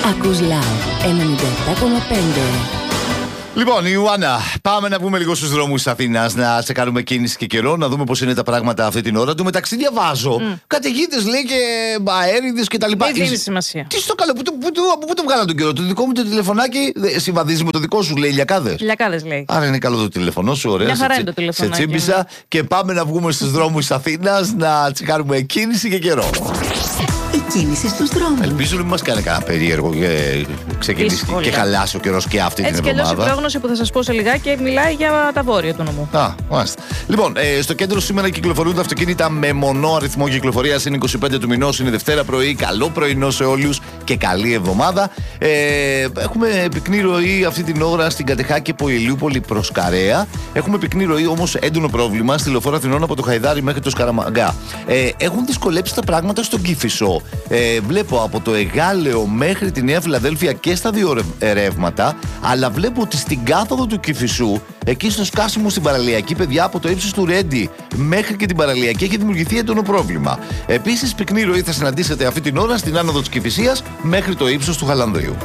Ακούς Love 97,5. Λοιπόν, Ιωάννα, πάμε να βγούμε λίγο στους δρόμους της Αθήνας, να σε κάνουμε κίνηση και καιρό, να δούμε πώς είναι τα πράγματα αυτή την ώρα. Του μεταξύ διαβάζω καταιγίδες, λέει, και αέριδες και τα λοιπά. Δεν δίνει σημασία. Τι στο καλό, από πού το βγάλαν τον καιρό? Το δικό μου το τηλεφωνάκι συμβαδίζει με το δικό σου, λέει, ηλιακάδες. Ηλιακάδες λέει. Άρα είναι καλό το τηλεφωνό σου, ωραία. Μια χαρά είναι το τηλεφωνάκι. Σε τσίμπησα και πάμε να βγούμε στους δρόμους της Αθήνας, να κάνουμε κίνηση και καιρό. Η κίνηση στους δρόμους. Ελπίζω να μην μας κάνει κανένα περίεργο και ξεκινήσει Δύσκολα. και χαλάσει ο καιρός και αυτή Έτσι την κι αλλιώς η εβδομάδα. πρόγνωση που θα σας πω σε λιγάκι μιλάει για τα βόρεια του νομού. Μάλιστα. Λοιπόν, στο κέντρο σήμερα κυκλοφορούν τα αυτοκίνητα με μονό αριθμό κυκλοφορίας. Είναι 25 του μηνός, είναι Δευτέρα πρωί. Καλό πρωινό σε όλους και καλή εβδομάδα. Έχουμε πυκνή ροή αυτή την ώρα στην Κατεχάκη από Ηλιούπολη προς Καρέα. Έχουμε πυκνή ροή, όμως έντονο πρόβλημα στη λεωφόρο Αθηνών από το Χαϊδάρι μέχρι το Σκαραμαγκά. Έχουν δυσκολέψει τα πράγματα στον Κηφισό. Βλέπω από το Εγάλεο μέχρι τη Νέα Φιλαδέλφια και στα δύο ρεύματα, αλλά βλέπω ότι στην κάθοδο του Κηφισού, εκεί στο σκάσιμο στην παραλιακή, παιδιά, από το ύψος του Ρέντι μέχρι και την παραλιακή έχει δημιουργηθεί έντονο πρόβλημα. Επίσης, πυκνή ροή θα συναντήσετε αυτή την ώρα στην άνοδο της Κηφισίας μέχρι το ύψος του Χαλανδρίου.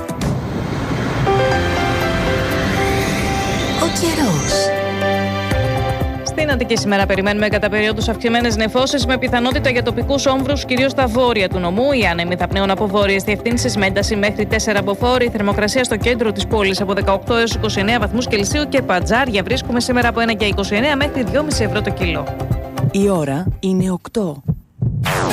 Ο καιρός. Στην Αττική σήμερα περιμένουμε κατά περίοδους αυξημένες νεφώσεις με πιθανότητα για τοπικούς όμβρους κυρίως στα βόρεια του νομού. Οι άνεμοι θα πνέουν από βόρειες διευθύνσεις με ένταση μέχρι 4 μποφόρ. Η θερμοκρασία στο κέντρο της πόλης από 18 έως 29 βαθμούς Κελσίου και Πατζάρια βρίσκουμε σήμερα από 1 και 29 μέχρι 2,5 ευρώ το κιλό. Η ώρα είναι 8.